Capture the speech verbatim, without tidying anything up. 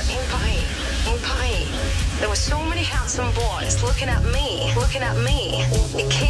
in Paris, in Paris, there were so many handsome boys looking at me, looking at me. It came